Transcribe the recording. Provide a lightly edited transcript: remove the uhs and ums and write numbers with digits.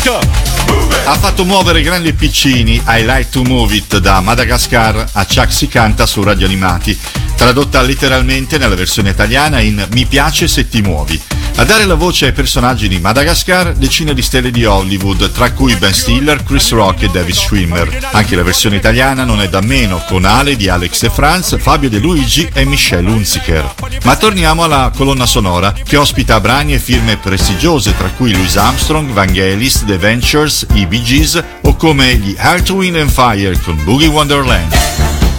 Ha fatto muovere grandi piccini, I Like to Move It, da Madagascar a Chuck si canta su Radio Animati, tradotta letteralmente nella versione italiana in Mi piace se ti muovi. A dare la voce ai personaggi di Madagascar, decine di stelle di Hollywood, tra cui Ben Stiller, Chris Rock e David Schwimmer. Anche la versione italiana non è da meno, con Ale di Alex e Franz, Fabio De Luigi e Michelle Hunziker. Ma torniamo alla colonna sonora, che ospita brani e firme prestigiose, tra cui Louis Armstrong, Vangelis, The Ventures, i Bee Gees o come gli Earth, Wind and Fire con Boogie Wonderland.